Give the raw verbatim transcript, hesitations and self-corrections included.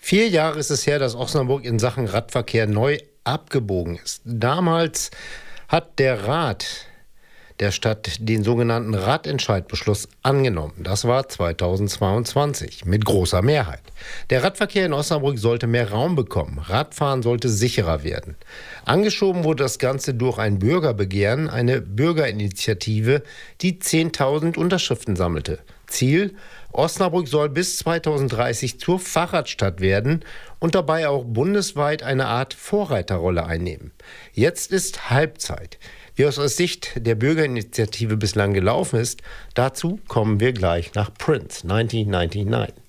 Vier Jahre ist es her, dass Osnabrück in Sachen Radverkehr neu abgebogen ist. Damals hat der Rat der Stadt den sogenannten Radentscheidbeschluss angenommen. Das war zweitausendzweiundzwanzig mit großer Mehrheit. Der Radverkehr in Osnabrück sollte mehr Raum bekommen. Radfahren sollte sicherer werden. Angeschoben wurde das Ganze durch ein Bürgerbegehren, eine Bürgerinitiative, die zehntausend Unterschriften sammelte. Ziel: Osnabrück soll bis zweitausenddreißig zur Fahrradstadt werden und dabei auch bundesweit eine Art Vorreiterrolle einnehmen. Jetzt ist Halbzeit. Wie es aus Sicht der Bürgerinitiative bislang gelaufen ist, dazu kommen wir gleich nach Prince neunzehnhundertneunundneunzig.